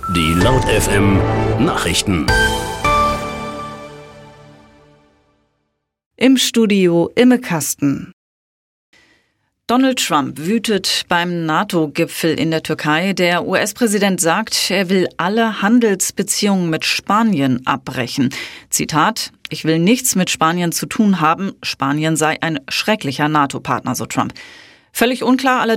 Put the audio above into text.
Die Laut FM Nachrichten. Im Studio Imme Kasten. Donald Trump wütet beim NATO-Gipfel in der Türkei. Der US-Präsident sagt, er will alle Handelsbeziehungen mit Spanien abbrechen. Zitat: Ich will nichts mit Spanien zu tun haben. Spanien sei ein schrecklicher NATO-Partner, so Trump. Völlig unklar allerdings